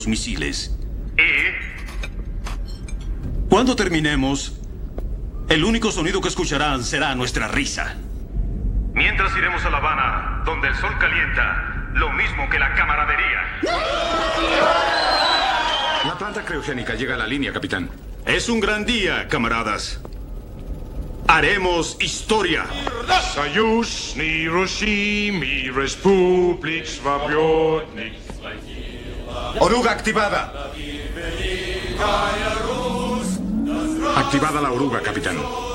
misiles. Cuando terminemos, el único sonido que escucharán será nuestra risa. Mientras iremos a La Habana, donde el sol calienta, lo mismo que la camaradería. La planta criogénica llega a la línea, capitán. Es un gran día, camaradas. Haremos historia. Союзный России, республик свободных. ¡Oruga activada! Activada la oruga, capitán.